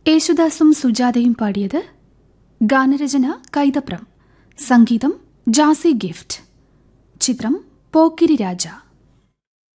യേശുദാസും സുജാതയും പാടിയത്. ഗാനരചന കൈതപ്രം, സംഗീതം ജാസി ഗിഫ്റ്റ്. ചിത്രം പോക്കിരി രാജ.